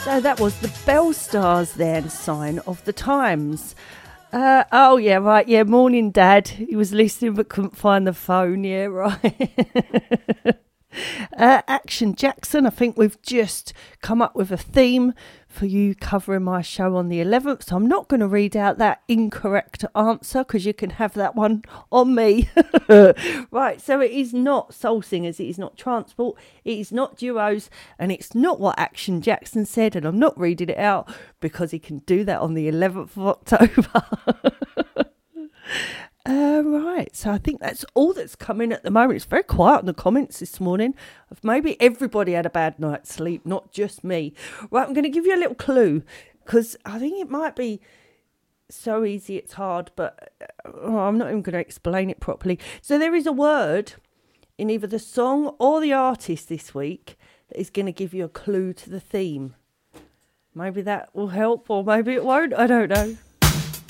So that was the Bell Stars then, Sign of the Times. Oh, yeah, right. Yeah, morning, Dad. He was listening but couldn't find the phone. Yeah, right. Action Jackson, I think we've just come up with a theme for you covering my show on the 11th. So I'm not going to read out that incorrect answer because you can have that one on me. Right, so it is not Soul Singers, it is not Transport, it is not Duos, and it's not what Action Jackson said, and I'm not reading it out because he can do that on the 11th of October. Right, so I think that's all that's come in at the moment. It's very quiet in the comments this morning. Maybe everybody had a bad night's sleep, not just me. Right, I'm going to give you a little clue because I think it might be so easy it's hard, but I'm not even going to explain it properly. So there is a word in either the song or the artist this week that is going to give you a clue to the theme. Maybe that will help or maybe it won't. I don't know.